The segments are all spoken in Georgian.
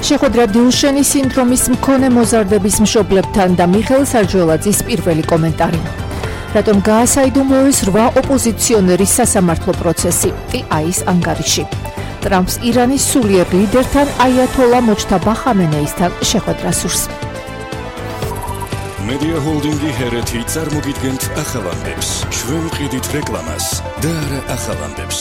შეხვედრა დილშენის სინდრომის მქონე მოზარდების მშობლებთან და მიხეილ სარჯველაძის პირველი კომენტარი. რატომ გაასაიდუმლოეს 8 ოპოზიციონერის სასამართლო პროცესი ტაის ანგარიში. ტრამპს ირანის სულიერ ლიდერთან აიათოლა მოჯთაბა ხამენეისთან შეხვედრა სურს. Media Holding-ი ჰერეთი წარმოგიდგენთ ახალამდებს. ჩვენ ვყიდით რეკლამას და არა ახალამდებს.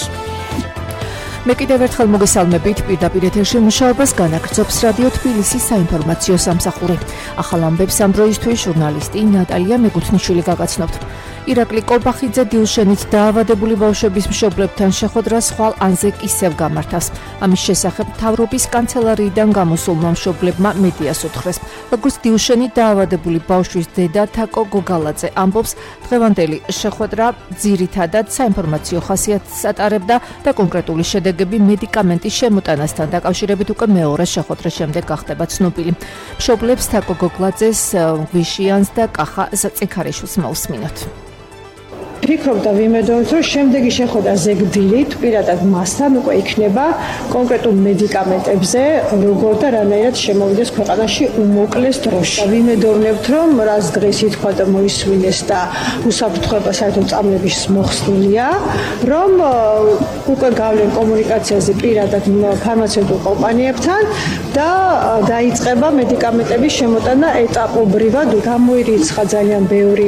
მე კიდევ ერთხელ მოგესალმებით პირდაპირ ეთერში მუშაობას განაგრძობს რადიო თბილისის საინფორმაციო სამსახური. ახალამდებს ამ დროისთვის ჟურნალისტი ნატალია მეგუთნიშვილი გაგაცნობთ. ირაკლი კობახიძე დილშენით დაავადებული ბავშვების მშობლებთან შეხვედრა ხვალ ანზე ისევ გამართავს. ამის შესახებ მთავრობის კანცელარიიდან გამოსულმა მშობლებმა მედიას უთხრეს. როგორც დილშენი დაავადებული ბავშვის დედა თაკო გოგალაძე ამბობს, დღევანდელი შეხვედრა ძირითადად საინფორმაციო ხასიათს ატარებდა და კონკრეტული შედეგები მედიკამენტის შემოტანასთან დაკავშირებით უკვე მეორე შეხვედრის შემდეგ გახდება ცნობილი. მშობლებს თაკო გოგლაძეს, გვიშიანს და კახა ზეციქარიშვილს მოусმინოთ. ვფიქრობ და ვიმედოვებ, რომ შემდეგი შეხვედრა ზეგდილით პირადად მასთან უკვე იქნება კონკრეტულ მედიკამენტებზე, როგორ და რანაირად შემოვიდეს ქვეყანაში უმოკლეს დროში. ვიმედოვნებთ, რომ რაც დღეს ითქვა და მოისმინეს და უსაფრთხოება საერთოდ წამლების მოხსნილია, რომ უკვე გავლენ კომუნიკაციაზე პირადად ფარმაცევტულ კომპანიებთან და დაიწყება მედიკამენტების შემოტანა ეტაპობრივად. გამოირიცხა ძალიან ბევრი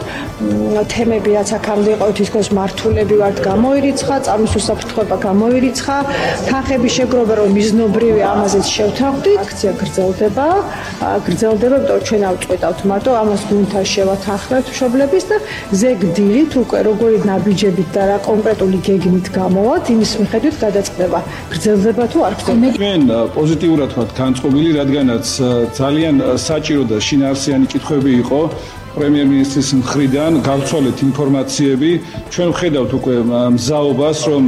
თემები, რაც აქამდე იყო თითქოს მართულები ვართ, გამოირიცხა, წამის უსაფრთხოება გამოირიცხა, თანხების შეგროვება რომ მიზნობრივი ამაზეც შევთანხმდით. აქცია გრძელდება, იმიტომ რომ ჩვენ ავწყვეტავთ მარტო ამას გუნდთან შევათანხმებთ მშობლების და ზეგდილით უკვე როგორი ნაბიჯებით და რა კონკრეტული გეგმით გამოვათ, იმის მიხედვით გადაწყდება. გრძელდება თუ არ გრძელდება. ჩვენ პოზიტიურად ვართ განწყობილი, რადგანაც ძალიან საჭირო და შინაარსიანი კითხვები იყო პრემიერ-მინისტრის მხრიდან გავცვალეთ ინფორმაციები. ჩვენ ვხედავთ უკვე მზაობას, რომ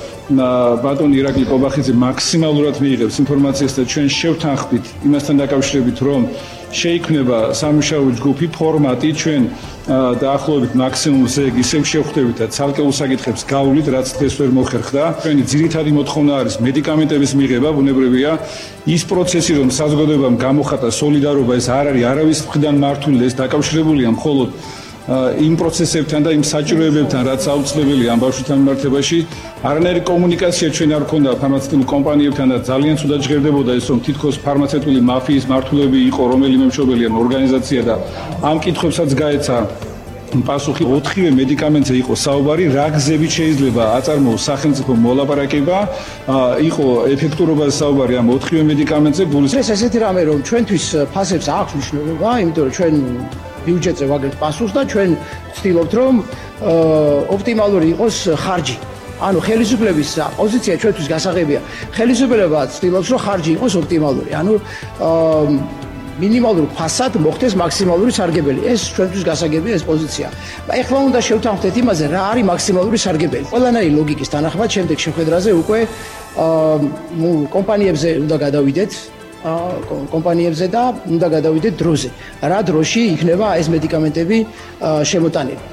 ბატონი ირაკლი კობახიძე მაქსიმალურად მიიღებს ინფორმაციას და ჩვენ შევთანხმდით იმასთან დაკავშირებით, რომ შეიქმნება სამუშაო ჯგუფი ფორმატი, ჩვენ დაახლოებით მაქსიმუმზე ისევ შევხვდებით და ცალკეულ საკითხებს გავვლით, რაც დღეს ვერ მოხერხდა. ჩვენი ძირითადი მოთხოვნა არის მედიკამენტების მიღება, ბუნებრივია. ის პროცესი, რომ საზოგადოებამ გამოხატა სოლიდარობა, ეს არ არის არავის მხრიდან მართული, ეს დაკავშირებულია მხოლოდ იმ პროცესებთან და იმ საჭიროებებთან, რაც აუცილებელია ამ ბავშვთან მიმართებაში. არანაირი კომუნიკაცია ჩვენ არ ქონდა ფარმაცევტულ კომპანიებთან და ძალიან ცუდად ჟღერდებოდა ეს, რომ თითქოს ფარმაცევტული მაფიის მართულები იყო რომელიმე მშობელი ან ორგანიზაცია და ამ კითხვებსაც გაეცა პასუხი. 4-ვე მედიკამენტზე იყო საუბარი, რა გზებით შეიძლება აწარმოოს სახელმწიფო მოლაპარაკება, იყო ეფექტურობაზე საუბარი ამ 4-ვე მედიკამენტზე. ეს ესეთი რამე, რომ ჩვენთვის ფასებს აქვს მნიშვნელობა, იმიტომ რომ ჩვენ ბიუჯეტზე ვაგებთ პასუხს და ჩვენ ვცდილობთ, რომ ოპტიმალური იყოს ხარჯი. ანუ ხელისუფლების პოზიცია ჩვენთვის გასაღებია. ხელისუფლება ცდილობს, რომ ხარჯი იყოს ოპტიმალური. ანუ მინიმალურ ფასად მოხდეს მაქსიმალური სარგებელი. ეს ჩვენთვის გასაგებია ეს პოზიცია. ეხლა უნდა შევთანხმდეთ იმაზე, რა არის მაქსიმალური სარგებელი. ყველანაირი ლოგიკის თანახმად შემდეგ შეხვედრაზე უკვე კომპანიებზე უნდა გადავიდეთ. კომპანიებზე და უნდა გადავიდეთ დროზე. რა დროში იქნება ეს მედიკამენტები შემოტანილი.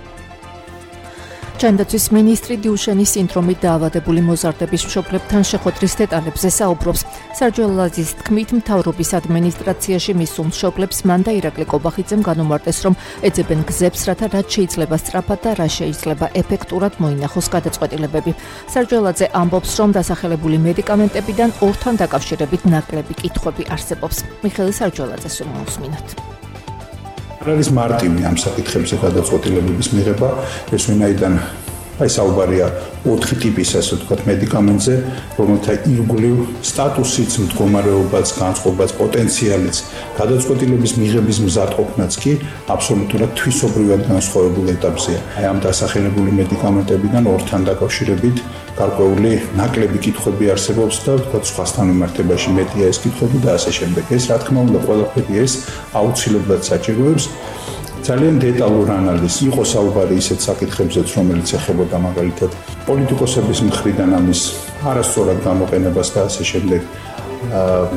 ჯანდაცვის მინისტრი დილშენის სინდრომით დაავადებული მოზარდების მშობლებთან შეხვედრის დეტალებზე საუბრობს. სარჯველაძის თქმით, მთავრობის ადმინისტრაციაში მისულ მშობლებს მან და ირაკლი კობახიძემ განუმარტეს, რომ ეძებენ გზებს, რათა რაც შეიძლება სწრაფად და რა შეიძლება ეფექტურად მოინახოს გადაწყვეტილებები. სარჯველაძე ამბობს, რომ დასახელებული მედიკამენტებიდან ორთან დაკავშირებით ნაკლები კითხვები არსებობს. მიხეილ სარჯველაძეს მოусმინოთ. არის მარტივი ამ საკითხებზე გადაწყვეტილებების მიღება, ეს ვინაიდან საუბარია 4 ტიპის, ასე ვთქვათ, მედიკამენტზე, რომელთა ირგვლივ სტატუსიც, მდგომარეობაც, განწყობაც, პოტენციალიც, გადაწყვეტილების მიღების მზადყოფნაც კი აბსოლუტურად თვისობრივად განსხვავებულ ეტაპზეა. ამ დასახელებული მედიკამენტებიდან ორთან დაკავშირებით გარკვეული ნაკლები კითხვები არსებობს და ვთქვათ, სხვასთან მიმართებაში მეტია ეს კითხვები და ასე შემდეგ. ეს რა თქმა უნდა, ყველაფერი ეს აუცილებლად საჭიროებს ძალიან დეტალურ ანალიზს. იყო საუბარი ისეთ საკითხებზეც, რომელიც ეხებოდა მაგალითად პოლიტიკოსების მხრიდან ამის არასწორად გამოყენებას და ასე შემდეგ.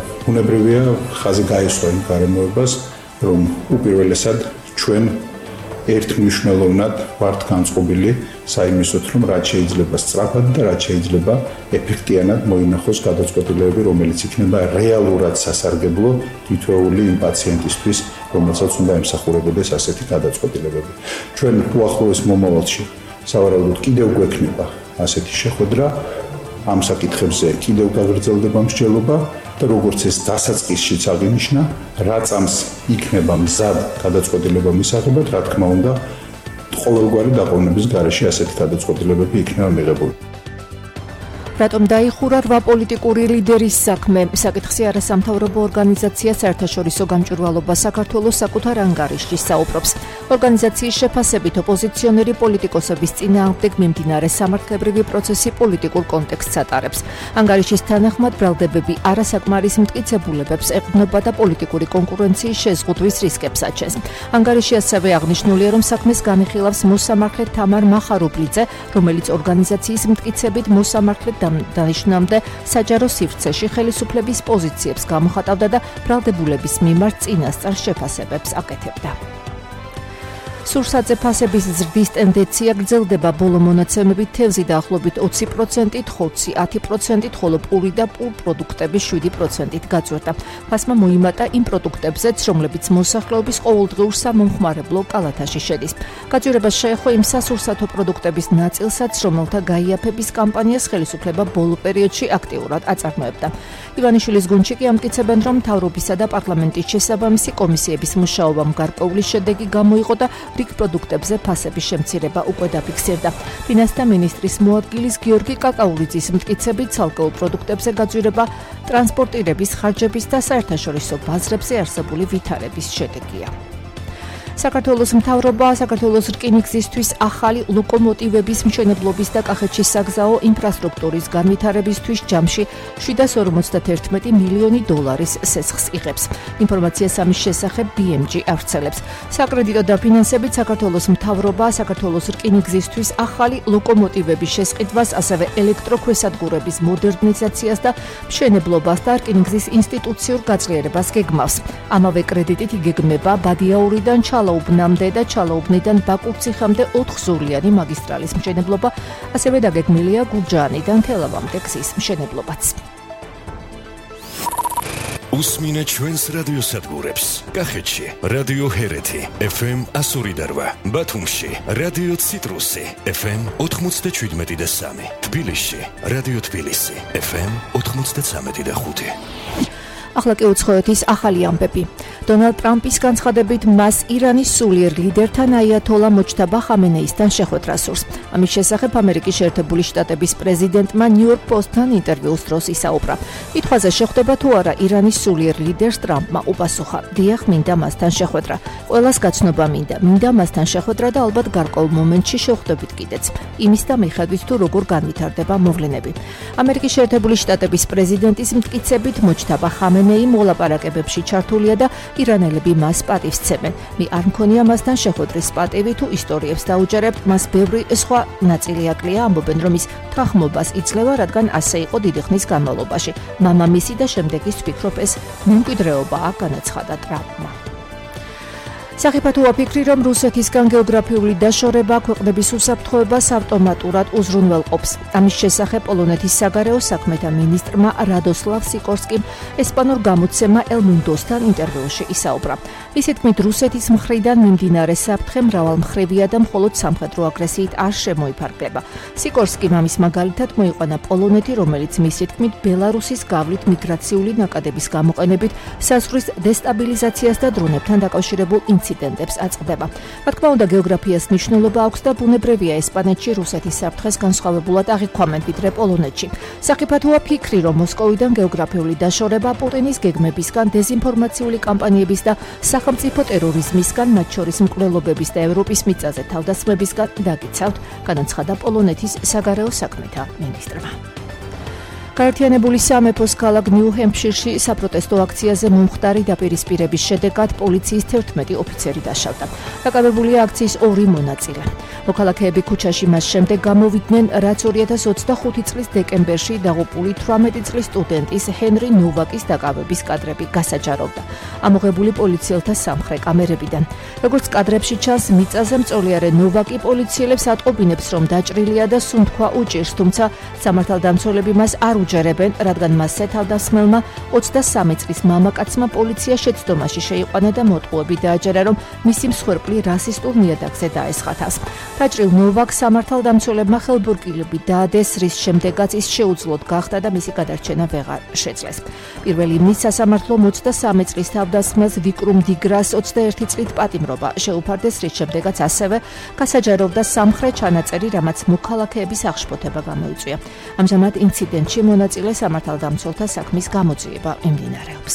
ბუნებრივია ხაზი გაესვა იმ გარემოებას, რომ უპირველესად ჩვენ ერთმნიშვნელოვნად ვართ განწყობილი საიმისოთ, რომ რაც შეიძლება სწრაფად და რაც შეიძლება ეფექტიანად მოინახოს გადაწყვეტილებები, რომელიც იქნება რეალურად სასარგებლო თითოეული იმ პაციენტისთვის, რომელსაც უნდა ემსახურებოდეს ასეთი გადაწყვეტილებები. ჩვენ უახლოეს მომავალში სავარაუდოდ კიდევ გვექნება ასეთი შეხვედრა, ამ საკითხებზე კიდევ გაგრძელდება მსჯელობა და როგორც ეს დასაწყისშიც აღინიშნა, რა წამს იქნება მზად გადაწყვეტილება მისაღებად, რა თქმა უნდა, ყოველგვარი დაყოვნების გარეშე ასეთი გადაწყვეტილებები იქნება მიღებული. რატომ დაიხურა 8 პოლიტიკური ლიდერის საქმე? საკითხზე არასამთავრობო ორგანიზაცია საერთაშორისო გამჭვირვალობა საქართველოს საკუთარ ანგარიშში საუბრობს. ორგანიზაციის შეფასებით ოპოზიციონერი პოლიტიკოსების წინააღმდეგ მიმდინარე სამართლებრივი პროცესი პოლიტიკურ კონტექსტს ატარებს. ანგარიშის თანახმად ბრალდებები არასაკმარის მტკიცებულებებს ეყრდნობა და პოლიტიკური კონკურენციის შეზღუდვის რისკებს აჩენს. ანგარიში ასევე აღნიშნულია, რომ საქმეს განიხილავს მოსამართლე თამარ მახარუბლიძე, რომელიც ორგანიზაციის მტკიცებით მოსამართლე დანიშნამდე საჯარო სივრცეში ხელისუფლების პოზიციებს გამოხატავდა და ბრალდებულების მიმართ წინასწარ შეფასებებს აკეთებდა. სურსათზე ფასების ზრდის ტენდენცია გრძელდება, ბოლო მონაცემებით თევზი დაახლოებით 20%-ით, ხორცი 10%-ით, ხოლო პური და პურპროდუქტები 7%-ით გაძვირდა. ფასმა მოიმატა იმ პროდუქტებზეც, რომლებიც მოსახლეობის ყოველდღიურ სამომხმარებლო კალათაში შედის. გაძვირებას შეეხო იმ სასურსათო პროდუქტების ნაწილსაც, რომელთა გაიაფების კამპანიას ხელისუფლება ბოლო პერიოდში აქტიურად აწარმოებდა. ივანიშვილის გუნდში კი ამტკიცებენ, რომ მთავრობისა და პარლამენტის შესაბამისი კომისიების მუშაობამ გარკვეული შედეგი გამოიღო და რიგ პროდუქტებზე ფასების შემცირება უკვე დაფიქსირდა. ფინანსთა მინისტრის მოადგილის გიორგი კაკაურიძის მტკიცებით, ცალკეულ პროდუქტებზე გაძვირება ტრანსპორტირების ხარჯების და საერთაშორისო ბაზრებზე არსებული ვითარების შედეგია. საქართველოს მთავრობა საქართველოს რკინიგზისთვის ახალი ლოკომოტივების მშენებლობის და კახეთში საგზაო ინფრასტრუქტურის განვითარებისთვის ჯამში 751 მილიონი დოლარის სესხს იღებს. ინფორმაციას ამის შესახებ BMG ავრცელებს. საკრედიტო დაფინანსებით საქართველოს მთავრობა საქართველოს რკინიგზისთვის ახალი ლოკომოტივების შესყიდვას, ასევე ელექტროქვესადგურების მოდერნიზაციას და მშენებლობას და რკინიგზის ინსტიტუციურ გაძლიერებას გეგმავს. ამავე კრედიტით იგეგმება ბადიაურიდან ჩალაუბნამდე და ჩალაუბნიდან ბაკურციხამდე 4-სულიანი მაგისტრალის მშენებლობა, ასევე დაგეგმილია გურჯაანიდან თელავამდე გზის მშენებლობაც. უსმინეთ ჩვენს რადიოსადგურებს. კახეთში რადიო ჰერეთი FM 102.8, ბათუმში რადიო ციტრუსი FM 97.3, თბილისში რადიო თბილისი FM 93.5. ახლა კი უცხოეთის ახალი ამბები. დონალდ ტრამპის განცხადებით მას ირანის სულიერ ლიდერთან აიათოლა მოჯთაბა ხამენეისთან შეხვედრა სურს. ამის შესახებ ამერიკის შეერთებული შტატების პრეზიდენტმა ნიუ-იორკ პოსტთან ინტერვიუს დროს ისაუბრა. კითხვაზე შეხვდება თუ არა ირანის სულიერ ლიდერს ტრამპმა უპასუხა: დიახ, მინდა მასთან შეხვედრა. ყველას გაცნობა მინდა მასთან შეხვედრა და ალბათ გარკვეულ მომენტში შევხვდებით კიდეც. იმის და მიხედვით თუ როგორ განვითარდება მოვლენები. ამერიკის შეერთებული შტატების პრეზიდენტის მტკიცებით მოჯთაბა ხამენეი მოლაპარაკებებში ჩართულია და ირანელები მას პატივს სცემენ. მე არ მქონია მასთან შეხვედრის პატივი, თუ ისტორიებს დაუჯერებთ, მას ბევრი სხვა ნაწილი აკლია, ამბობენ, რომ ის თანხმობას იძლევა, რადგან ასე იყო დიდი ხნის განმავლობაში. მამამისი და შემდეგ ის ვფიქრობ, ეს მემკვიდრეობაა, განაცხადა ტრამპმა. სახიფათო ვაფიქრი, რომ რუსეთისგან გეოგრაფიული დაშორება ქვეყნების უსაფრთხოებას ავტომატურად უზრუნველყოფს. ამის შესახებ პოლონეთის საგარეო საქმეთა მინისტრმა რადოსლავ სიკორსკიმ ესპანურ გამოცემა El Mundo-სთან ინტერვიუში ისაუბრა. ისეთ თქმით, რუსეთის მხრიდან მიმდინარე საფრთხე მრავალმხრივია და მხოლოდ სამხედრო აგრესიით არ შემოიფარგლება. სიკორსკიმ ამის მაგალითად მოიყვანა პოლონეთი, რომელიც მისი თქმით ბელარუსის გავლით მიგრაციული ნაკადების გამოყენებით საზღვრის დესტაბილიზაციას და დრონებთან დაკავშირებულ ინციდენტებს აწყდება. რა თქმა უნდა, გეოგრაფიას მნიშვნელობა აქვს და ბუნებრივია ესპანეთში რუსეთის საფრთხეს განსხვავებულად აღიქვამენ ვიდრე პოლონეთში. სახიფათოა ფიქრი, რომ მოსკოვიდან გეოგრაფიული დაშორება პუტინის გეგმებისგან, დეზინფორმაციული კამპანიების და სახელმწიფო ტერორიზმისგან, მათ შორის მკვლელობების და ევროპის მიწაზე თავდასხმებისგან დაგიცავთ, განაცხადა პოლონეთის საგარეო საქმეთა მინისტრმა. გაერთიანებული სამეფოს ქალაქ ნიუ-ჰემფშირში საპროტესტო აქციაზე მომხდარი დაპირისპირების შედეგად პოლიციის 11 ოფიცერი დაშავდა. დაკავებულია აქციის 2 მონაწილე. მოქალაქეები ქუჩაში მას შემდეგ გამოვიდნენ, რაც 2025 წლის დეკემბერში დაღუპული 18 წლის სტუდენტის ჰენრი ნოვაკის დაკავების კადრები გასაჯაროვდა. ამოღებული პოლიციელთა სამხრე კამერებიდან. როგორც კადრებში ჩანს, მიწაზე მწოლიარე ნოვაკი პოლიციელებს ატყობინებს, რომ დაჭრილია და სუნთქვა უჭირს, თუმცა სამართალდამცველები მას არ უჯერებენ, რადგან მასზე თავდასხმელმა 23 წლის მამაკაცმა პოლიცია შეცდომაში შეიყვანა და მოტყუები დააჯერა, რომ მისი მსხვერპლი რასისტულ ნიადაგზე დაესხათას. დაჭრილ ნოვაკს სამართალდამცველებმა ხელბურკილები დაადეს, რის შემდეგაც ის შეუძლოდ გახდა და მისი გადარჩენა ვეღარ შეძლეს. პირველი ივნის სასამართლომ 23 წლის თავდასხმელს ვიკრუმ დგრას 21 წლით პატიმრობა შეუფარდეს, რის შემდეგაც ასევე გასაჯაროვდა სამხრეთ ჩანაწერი, რამაც მოქალაქეების აღშფოთება გამოიწვია. ამჟამად ინციდენტში მონაწილე სამართალდამცველთა საქმის გამოძიება მიმდინარეობს.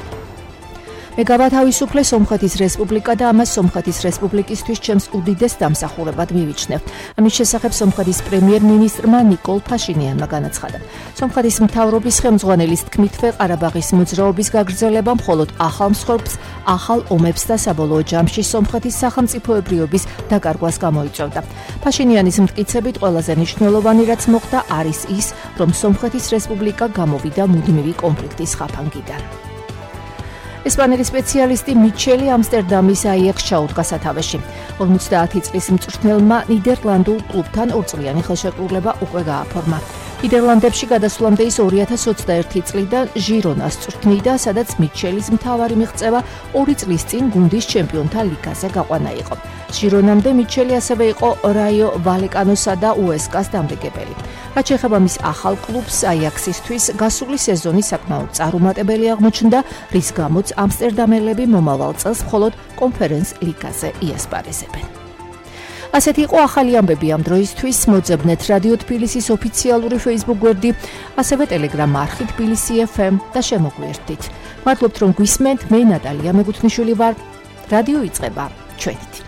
მეგავა თავისუფლეს სომხეთის რესპუბლიკა და ამას სომხეთის რესპუბლიკისთვის ჩემს უდიდეს დამსახურებად მივიჩნევ. ამის შესახებ სომხეთის პრემიერ-მინისტრმა ნიკოლ ფაშინიანმა განაცხადა. სომხეთის მთავრობის ხელმძღვანელის თქმითვე ყარაბაღის მოძრაობის გაგრძელება მხოლოდ ახალ მსხვერპლს, ახალ ომებს და საბოლოო ჯამში სომხეთის სახელმწიფოებრიობის დაკარგვას გამოიწვევდა. ფაშინიანის მტკიცებით ყველაზე მნიშვნელოვანი რაც მოხდა არის ის, რომ სომხეთის რესპუბლიკა გამოვიდა მუდმივი კონფლიქტის ხაფანგიდან. ესპანელი სპეციალისტი მიჩელი ამსტერდამის აიაქსს ჩაუდგა სათავეში. 50 წლის მწვრთნელმა ნიდერლანდულ კლუბთან 2 წლიანი ხელშეკრულება უკვე გააფორმა. ნიდერლანდებში გადასვლამდე ის 2021 წლიდან ჟირონას წვრთნიდა, სადაც მიჩელის მთავარი მიღწევა 2 წლის წინ გუნდის ჩემპიონთა ლიგაზე გაყვანა იყო. ჟირონამდე მიჩელი ასევე იყო რაიო ვალეკანოსა და უესკას დამდეგებელი. რაც შეეხება მის ახალ კლუბს აიაქსისთვის, გასული სეზონი საკმაოდ წარუმატებელი აღმოჩნდა, რის გამოც ამსტერდამელები მომავალ წელს მხოლოდ კონფერენს ლიგაზე იასპარეზებენ. ასეთი იყო ახალი ამბები ამ დროისთვის. მოძებნეთ რადიო თბილისის ოფიციალური Facebook გვერდი, ასევე Telegram არხი თბილისი FM და შემოგვიერთდით. მადლობთ რომ გვისმენთ. მე ნატალია მეგუთნიშვილი ვარ. რადიო იწყება ჩვენით.